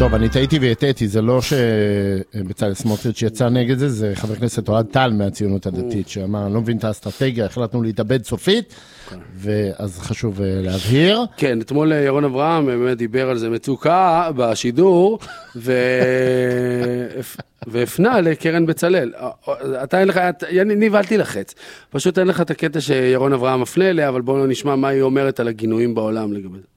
טוב, אני טעיתי והטעיתי, זה לא שבצלאל סמוטריץ' יצא נגד זה, זה חבר כנסת אוהד טל מהציונות הדתית, שאמר, אני לא מבין את האסטרטגיה, החלטנו להתאבד סופית, ואז חשוב להבהיר. כן, אתמול ירון אברהם באמת דיבר על זה מצוקה בשידור, והפנה לקרן בצלאל. אתה אין לך, ניב, אל תלחץ. פשוט אין לך את הקטע שירון אברהם מפנה אליה, אבל בואו נשמע מה היא אומרת על הגינויים בעולם לגבי זה.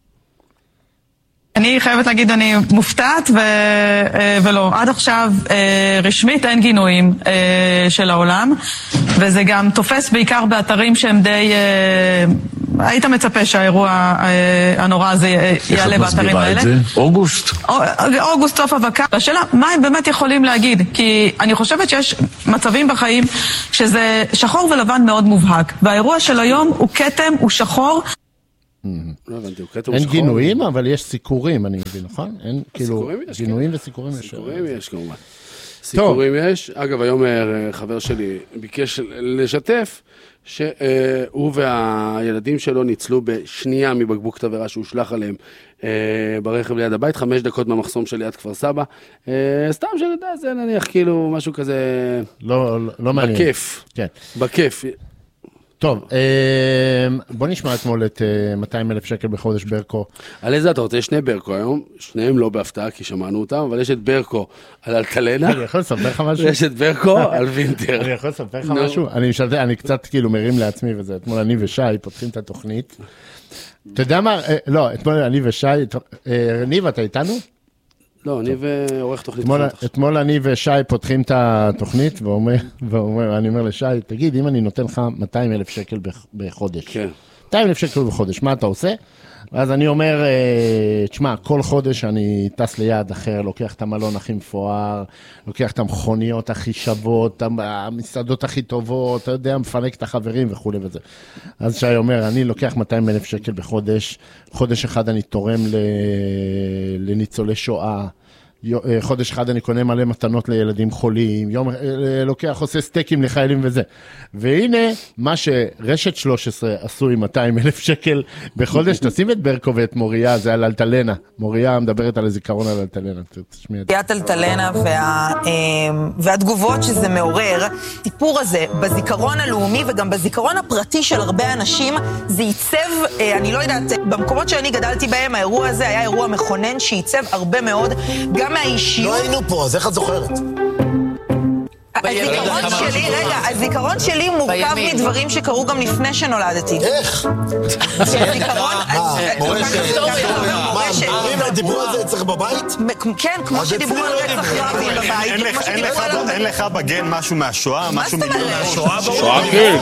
אני חייבת להגיד, אני מופתעת ולא. עד עכשיו רשמית אין גינויים של העולם, וזה גם תופס בעיקר באתרים שהם די... היית מצפה שהאירוע הנורא הזה יעלה באתרים האלה. איך את מסבירה את זה? אוגוסט? אוגוסט סוף אבקה. והשאלה, מה הם באמת יכולים להגיד? כי אני חושבת שיש מצבים בחיים שזה שחור ולבן מאוד מובהק. והאירוע של היום הוא כתם, הוא שחור. אין גינויים, אבל יש סיקורים, אני מבין, נכון? אין כאילו גינויים וסיקורים יש. סיקורים יש כמובן. סיקורים יש. אגב, היום חבר שלי ביקש לשתף שהוא והילדים שלו ניצלו בשנייה מבקבוק תבערה שהוא שלח עליהם ברכב ליד הבית, 5 דקות מהמחסום של ליד כפר סבא. סתם שנדע, זה נניח כאילו משהו כזה... לא מעניין. בכיף. כן. בכיף. טוב, בוא נשמע אתמול את 200,000 שקל בחודש ברקו. על איזה אתה רוצה? יש שני ברקו היום, שניהם לא בהפתעה כי שמענו אותם, אבל יש את ברקו על אלטלנה. אני יכול לספר לך משהו? ויש את ברקו על וינטר. אני יכול לספר לך משהו? אני קצת כאילו מרים לעצמי וזה, אתמול אני ושי פותחים את התוכנית. אתה יודע מה? לא, אתמול אני ושי, ניב, אתה איתנו? לא, אני ועורך תוכנית. אתמול אני ושי פותחים את התוכנית, ואני אומר לשי, תגיד, אם אני נותן לך 200,000 שקל בחודש, 200,000 שקל בחודש, מה אתה עושה? ואז אני אומר, תשמע, כל חודש אני טס ליעד אחר, לוקח את המלון הכי מפואר, לוקח את המכוניות הכי שוות, המסעדות הכי טובות, אתה יודע, מפנק את החברים וכו' וזה. אז שי אומר, אני לוקח 200,000 שקל בחודש, חודש אחד אני תורם לניצולי שואה, חודש אחד אני קונה מלא מתנות לילדים חולים, יום לוקח, עושה סטייקים לחיילים וזה. והנה מה שרשת 13 עשו עם 200,000 שקל בחודש, תשים את ברקו ואת מוריה, זה על אלטלנה. מוריה מדברת על הזיכרון על אלטלנה. תיאת אלטלנה והתגובות שזה מעורר, סיפור הזה בזיכרון הלאומי וגם בזיכרון הפרטי של הרבה אנשים, זה ייצב, אני לא יודעת, במקומות שאני גדלתי בהם, האירוע הזה היה אירוע מכונן שייצב הרבה מאוד, גם מהאישיות. לא היינו פה, אז איך את זוכרת? הזיכרון שלי מורכב מדברים שקרו גם לפני שנולדתי. איך? זיכרון... מורשת. אם דיברו על זה אצלך בבית? כן, כמו שדיברו על רצח רבין בבית. אין לך בגן משהו מהשואה? מה זאת אומרת? שואה כן.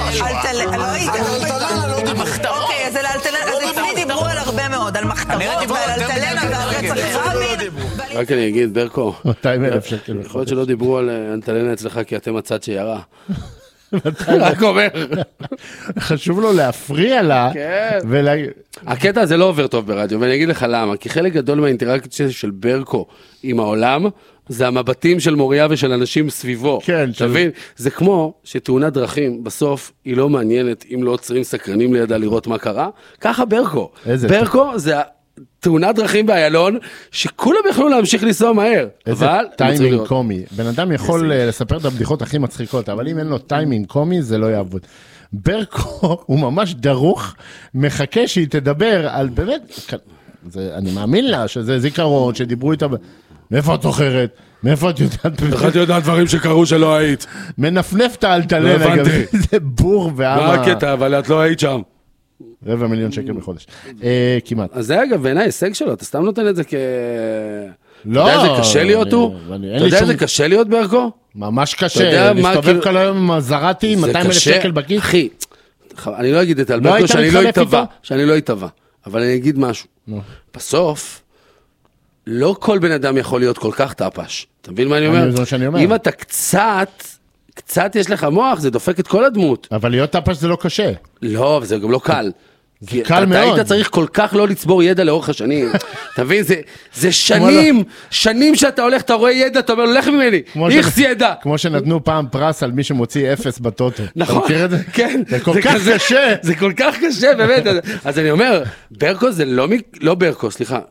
אוקיי, אז אצלי דיברו על הרבה מאוד, על מחתרות ועל אלטלנה ועל רצח רבין. רק אני אגיד, ברקו, 200,000 שקל. יכול להיות שלא דיברו על אלטלנה אצלך כי אתם הצד שירה. רק אומר. חשוב לו להפריע לה. כן. הקטע הזה לא עובר טוב ברדיו, ואני אגיד לך למה. כי חלק גדול מהאינטראקציה של ברקו עם העולם, זה המבטים של מוריה ושל אנשים סביבו. כן. תבין, זה כמו שתאונת דרכים, בסוף היא לא מעניינת אם לא עוצרים סקרנים לידה לראות מה קרה. ככה ברקו. ברקו זה תאונת דרכים באיילון, שכולם יכלו להמשיך לנסוע מהר. איזה טיימינג קומי. בן אדם יכול לספר את הבדיחות הכי מצחיקות, אבל אם אין לו טיימינג קומי, זה לא יעבוד. ברקו הוא ממש דרוך, מחכה שהיא תדבר על באמת, אני מאמין לה שזה זיכרון, שדיברו איתה, מאיפה את זוכרת? מאיפה את יודעת? איך את יודעת דברים שקרו שלא היית? מנפנף את האלטלנה, זה בור ועמה. מה הקטע? אבל את לא היית שם. 250,000 שקל בחודש. כמעט. אז זה אגב, בעיניי הישג שלו, אתה סתם נותן את זה לא. אתה יודע איזה קשה להיות הוא? אתה יודע איזה קשה להיות ברקו? ממש קשה. להסתובב כל היום זרעתי 200,000 שקל בכיס. אחי, אני לא אגיד את על ברקו שאני לא אתבע, אבל אני אגיד משהו. בסוף, לא כל בן אדם יכול להיות כל כך טפש. אתה מבין מה אני אומר? אם אתה קצת יש לך מוח, זה דופק את כל הדמות. אבל להיות טפש זה לא קשה. לא, זה גם לא קל. זה קל מאוד. אתה היית צריך כל כך לא לצבור ידע לאורך השנים. אתה מבין, זה שנים שאתה הולך, אתה רואה ידע, אתה אומר, הולך ממני, איכס ידע. כמו שנתנו פעם פרס על מי שמוציא 0 בטוטו. נכון. אתה מכיר את זה? כן. זה כל כך קשה. זה כל כך קשה, באמת. אז אני אומר, ברקו זה לא ברקו, סליחה.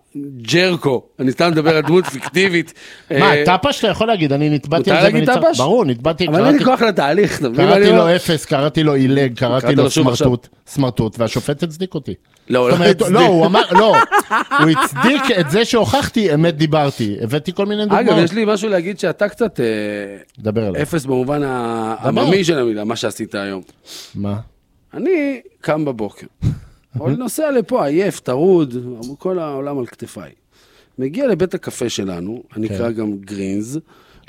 ג'רקו, אני סתם מדבר על דמות פיקטיבית. מה, טאפש אתה יכול להגיד, אני נתבעתי על זה. מותר להגיד טאפש? ברור, נתבעתי. אבל אין לי כוח לתהליך. קראתי לו אפס, קראתי לו אילג, קראתי לו סמרטוט, והשופט הצדיק אותי. לא, לא, הוא אמר, לא, הוא הצדיק את זה שהוכחתי, אמת דיברתי, הבאתי כל מיני דוגמאות. אגב, יש לי משהו להגיד שאתה קצת אפס במובן העממי של המילה, מה שעשית היום. מה? אני קם בבוקר, אבל נוסע לפה, עייף, טרוד, כל העולם על כתפיי. מגיע לבית הקפה שלנו, אני אקרא גם גרינז,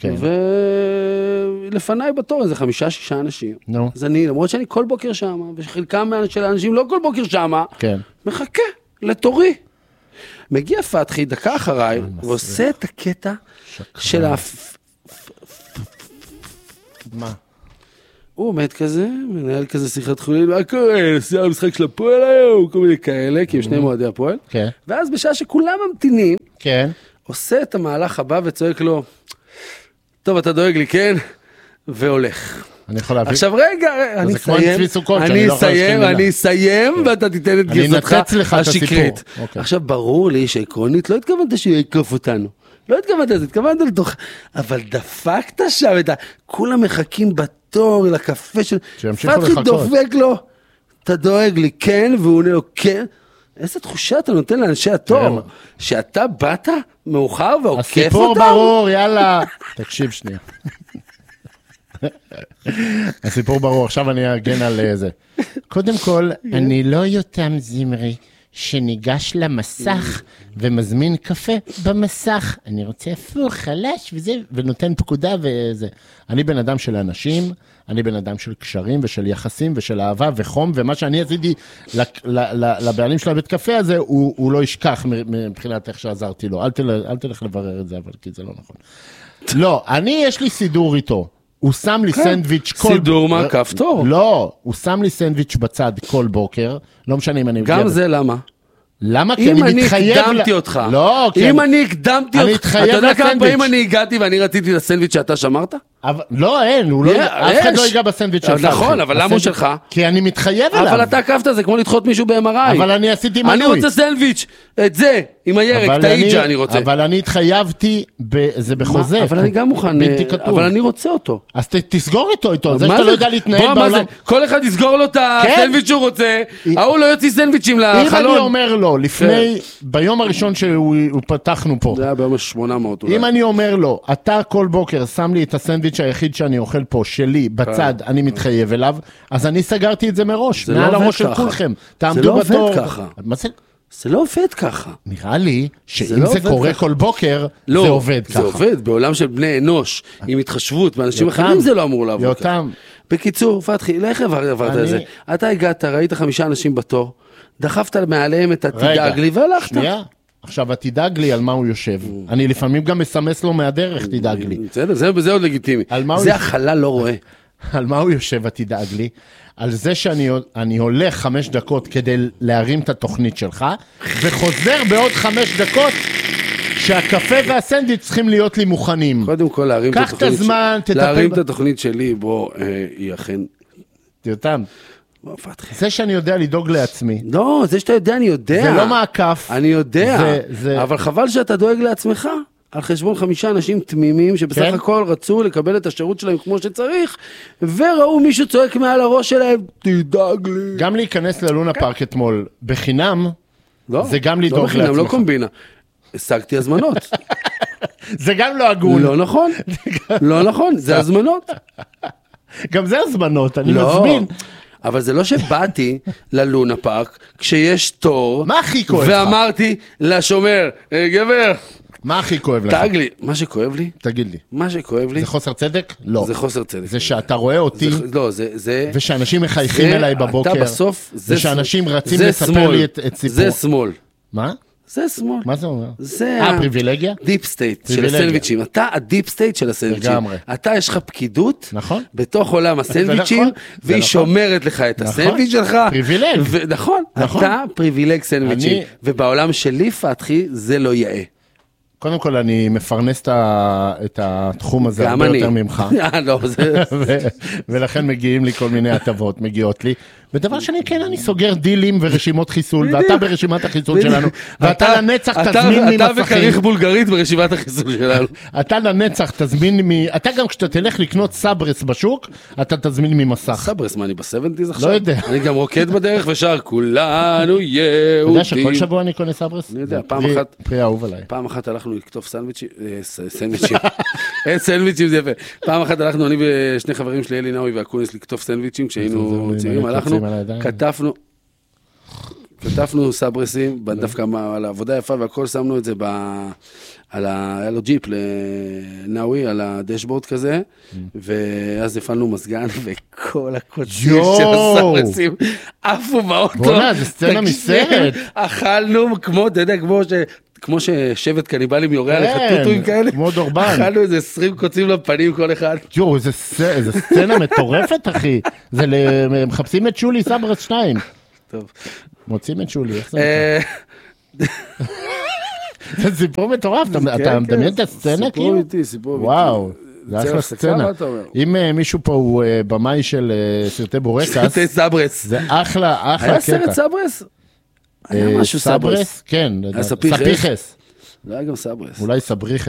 ולפניי בתור איזה 5-6 אנשים. אז אני, למרות שאני כל בוקר שמה, וחלקם של האנשים לא כל בוקר שמה, מחכה לתורי. מגיע פתחי דקה אחריי, ועושה את הקטע של מה? הוא עומד כזה, מנהל כזה שיחת חולין, מה קורה? נסיעה המשחק של הפועל היום, כל מיני כאלה, כי הם שני מועדי הפועל. ואז בשעה שכולם ממתינים, עושה את המהלך הבא וצועק לו, טוב, אתה דואג לי, כן? והולך. אני יכול להבין. עכשיו רגע, אני אסיים, ואתה תיתן את גרסתך השקרית. עכשיו ברור לי שעקרונית לא התכוונת שהוא יקוף אותנו. לא התכוונת לזה, התכוונת לתוך, אבל דפקת שם את כולם מחכים בתור לקפה של... פתחי דופק לו, אתה דואג לי, כן? והוא עונה לו, כן? איזה תחושה אתה נותן לאנשי התור? שאתה באת מאוחר ועוקף אותם? הסיפור ברור, יאללה. תקשיב שנייה. הסיפור ברור, עכשיו אני אגן על זה. קודם כל, אני לא יותם זמרי שניגש למסך ומזמין קפה במסך. אני רוצה הפוך, חלש וזה, ונותן פקודה וזה. אני בן אדם של אנשים, אני בן אדם של קשרים ושל יחסים ושל אהבה וחום, ומה שאני עשיתי לבעלים של הבית קפה הזה, הוא לא ישכח מבחינת איך שעזרתי לו. אל תלך לברר את זה, אבל כי זה לא נכון. לא, יש לי סידור איתו. הוא שם לי סנדוויץ' כל... סידור מה? כפתור? לא, הוא שם לי סנדוויץ' בצד כל בוקר, לא משנה אם אני... גם זה למה? למה? כי אני מתחייב... אם אני הקדמתי אותך. לא, אם אני הקדמתי אותך. אני מתחייב לסנדוויץ'. אתה יודע כמה פעמים אני הגעתי ואני רציתי לסנדוויץ' שאתה שמרת? לא, אין, אף אחד לא ייגע בסנדוויץ' שלך. נכון, אבל למה הוא שלך? כי אני מתחייב אליו. אבל אתה עקבת, זה כמו לדחות מישהו ב-MRI. אבל אני עשיתי מנוי. אני רוצה סנדוויץ', את זה, עם הירק, את האיג'ה אני רוצה. אבל אני התחייבתי, זה בחוזה. אבל אני גם מוכן, אבל אני רוצה אותו. אז תסגור איתו, זה שאתה לא יודע להתנהל בעולם. כל אחד יסגור לו את הסנדוויץ' שהוא רוצה, ההוא לא יוציא סנדוויצ'ים לחלון. אם אני אומר לו, לפני, ביום הראשון שהוא פתחנו פה. זה היה ביום 800 אולי. אם אני אומר לו, אתה כל בוקר שם לי את הסנדוויץ' היחיד שאני אוכל פה, שלי, בצד, אני מתחייב אליו, אז אני סגרתי את זה מראש, מעל הראש של כולכם. זה לא עובד ככה. זה לא עובד ככה. נראה לי שאם זה קורה כל בוקר, זה עובד ככה. זה עובד, בעולם של בני אנוש, עם התחשבות, באנשים אחרים זה לא אמור לעבוד ככה. בקיצור, פתחי, איך עברת את זה? אתה הגעת, ראית 5 אנשים בתור, דחפת מעליהם את התדאג לי והלכת. שנייה. עכשיו, תדאג לי על מה הוא יושב. אני לפעמים גם מסמס לו מהדרך, תדאג לי. זה עוד לגיטימי. זה החלל לא רואה. על מה הוא יושב, תדאג לי? על זה שאני הולך 5 דקות כדי להרים את התוכנית שלך, וחוזר בעוד 5 דקות שהקפה והסנדוויץ' צריכים להיות לי מוכנים. קודם כל, להרים קח את הזמן, להרים את התוכנית שלי, בוא, היא אכן... תיותם. זה שאני יודע לדאוג לעצמי. לא, זה שאתה יודע, אני יודע. זה לא מעקף. אני יודע, אבל חבל שאתה דואג לעצמך, על חשבון 5 אנשים תמימים, שבסך הכל רצו לקבל את השירות שלהם כמו שצריך, וראו מישהו צועק מעל הראש שלהם, תדאג לי. גם להיכנס ללונה פארק אתמול בחינם, זה גם לדאוג לעצמך. לא בחינם, לא קומבינה. השגתי הזמנות. זה גם לא הגון. לא נכון, לא נכון, זה הזמנות. גם זה הזמנות, אני מזמין. אבל זה לא שבאתי ללונה פארק כשיש תור, מה הכי כואב לך? ואמרתי לשומר, גבר, מה הכי כואב לך? תגיד לי, מה שכואב לי? תגיד לי. מה שכואב לי? זה חוסר צדק? לא. זה חוסר צדק. זה שאתה רואה אותי, לא, זה... ושאנשים מחייכים אליי בבוקר, אתה בסוף, ושאנשים רצים לספר לי את סיפור. זה שמאל. מה? זה שמאל. מה זה אומר? זה פריבילגיה? דיפ סטייט של הסנדוויצ'ים. אתה הדיפ סטייט של הסנדוויצ'ים. לגמרי. אתה יש לך פקידות, נכון. בתוך עולם הסנדוויצ'ים, והיא שומרת לך את הסנדוויץ' שלך. פריבילג. נכון, אתה פריבילג סנדוויצ'ים. ובעולם שלי, פתחי, זה לא יאה. קודם כל, אני מפרנס את התחום הזה הרבה יותר ממך. לא, זה... ולכן מגיעים לי כל מיני הטבות, מגיעות לי. ודבר שני, כן, אני סוגר דילים ורשימות חיסול, ואתה ברשימת החיסול שלנו, ואתה לנצח תזמין ממסכים. אתה וכריך בולגרית ברשימת החיסול שלנו. אתה לנצח תזמין אתה גם כשאתה תלך לקנות סברס בשוק, אתה תזמין ממסך. סברס, מה, אני ב-70s עכשיו? לא יודע. אני גם רוקד בדרך ושר, כולנו יהודים. אתה יודע שכל שבוע אני קונה סברס? אני יודע, פעם אחת... פרי אהוב עליי. פעם אחת הלכנו לקטוף סנדוויצ'ים, אין סנדוויצ'ים, זה יפה. פעם אחת הלכנו, אני ושני חברים שלי, אלי נאוי והקונס, לקטוף סנדוויצ'ים, כשהיינו צעירים, הלכנו, כתפנו סברסים, דווקא על העבודה יפה, והכל שמנו את זה היה לו ג'יפ לנאוי, על הדשבורד כזה, ואז הפעלנו מזגן, וכל הקוצים של הסברסים עפו באוטו. בונה, זה סצנה מסרט. אכלנו כמו, אתה יודע, כמו ששבט קניבלים יורה עליך טוטוים כאלה. כמו דורבן. אכלנו איזה 20 קוצים לפנים כל אחד. יו, איזה סצנה מטורפת, אחי. זה מחפשים את שולי סברס 2. טוב. מוצאים את שולי, איך זה נקרא? זה סיפור מטורף, אתה מדמיין את הסצנה כאילו? סיפור איתי, סיפור איתי. וואו, זה אחלה סצנה. אם מישהו פה הוא במאי של סרטי בורקס, סרטי סברס. זה אחלה קטע. היה סרט סברס? היה משהו סברס? כן, ספיחס. ספיחס. זה היה גם סברס. אולי סבריחס.